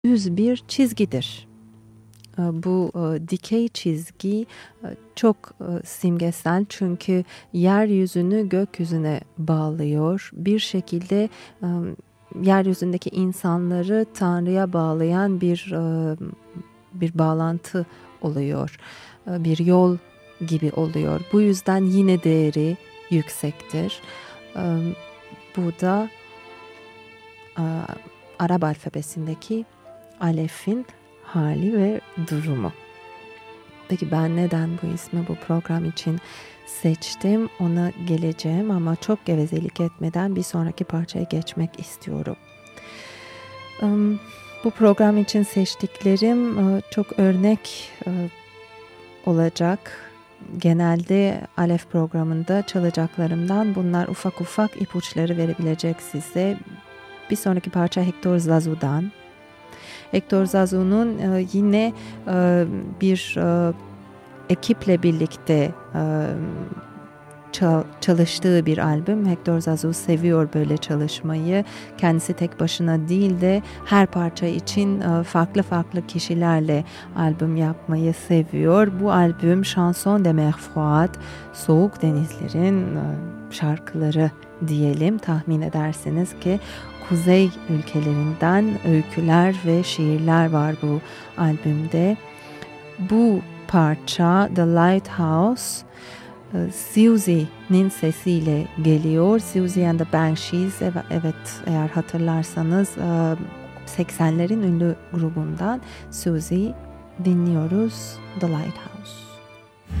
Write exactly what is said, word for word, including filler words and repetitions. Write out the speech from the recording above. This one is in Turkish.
düz bir çizgidir. Bu dikey çizgi çok simgesel, çünkü yeryüzünü gökyüzüne bağlıyor. Bir şekilde yeryüzündeki insanları Tanrı'ya bağlayan bir bir bağlantı oluyor. Bir yol gibi oluyor. Bu yüzden yine değeri yüksektir. Bu da Arap alfabesindeki alefin hali ve durumu. Peki ben neden bu ismi bu program için seçtim, ona geleceğim, ama çok gevezelik etmeden bir sonraki parçaya geçmek istiyorum. Bu program için seçtiklerim çok örnek olacak. Genelde Alef programında çalacaklarımdan bunlar ufak ufak ipuçları verebilecek size. Bir sonraki parça Hector Zazu'dan. Hector Zazu'nun e, yine e, bir e, ekiple birlikte e, çal, çalıştığı bir albüm. Hector Zazu seviyor böyle çalışmayı. Kendisi tek başına değil de her parça için e, farklı farklı kişilerle albüm yapmayı seviyor. Bu albüm Chanson de Mer Froide, Soğuk Denizlerin e, şarkıları diyelim. Tahmin edersiniz ki kuzey ülkelerinden öyküler ve şiirler var bu albümde. Bu parça The Lighthouse, Siouxsie'nin sesiyle geliyor. Siouxsie and the Banshees, evet eğer hatırlarsanız seksenlerin ünlü grubundan Siouxsie dinliyoruz. The Lighthouse.